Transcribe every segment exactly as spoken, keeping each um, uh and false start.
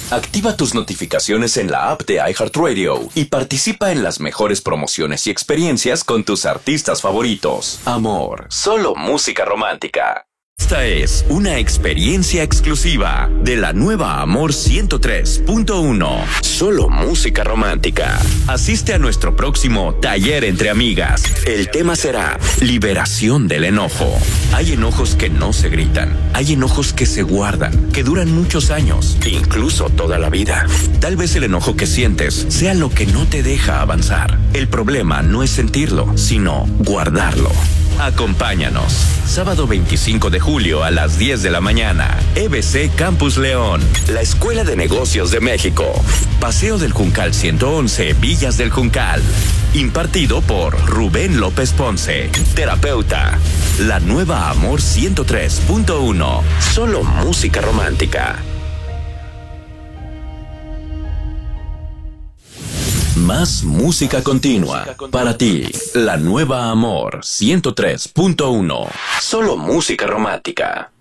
Activa tus notificaciones en la app de iHeartRadio y participa en las mejores promociones y experiencias con tus artistas favoritos. Amor, solo música romántica. Esta es una experiencia exclusiva de la nueva Amor ciento tres punto uno. Solo música romántica. Asiste a nuestro próximo taller entre amigas. El tema será liberación del enojo. Hay enojos que no se gritan. Hay enojos que se guardan, que duran muchos años, incluso toda la vida. Tal vez el enojo que sientes sea lo que no te deja avanzar. El problema no es sentirlo, sino guardarlo. Acompáñanos. Sábado veinticinco de julio a las diez de la mañana. E B C Campus León. La Escuela de Negocios de México. Paseo del Juncal ciento once, Villas del Juncal. Impartido por Rubén López Ponce, terapeuta. La nueva Amor ciento tres punto uno. Solo música romántica. Más música continua para ti. La nueva Amor ciento tres punto uno. Solo música romántica.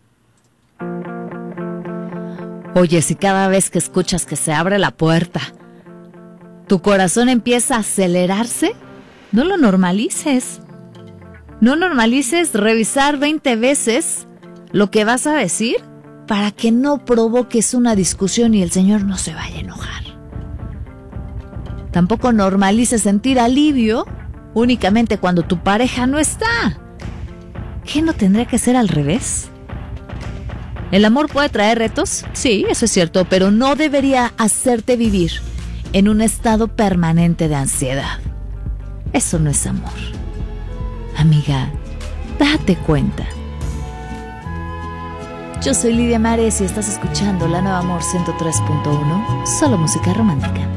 Oye, si cada vez que escuchas que se abre la puerta, tu corazón empieza a acelerarse, no lo normalices. No normalices revisar veinte veces lo que vas a decir para que no provoques una discusión y el Señor no se vaya a enojar. Tampoco normalices sentir alivio únicamente cuando tu pareja no está. ¿Qué no tendría que ser al revés? ¿El amor puede traer retos? Sí, eso es cierto, pero no debería hacerte vivir en un estado permanente de ansiedad. Eso no es amor. Amiga, date cuenta. Yo soy Lidia Mares y estás escuchando La Nueva Amor ciento tres punto uno, solo música romántica.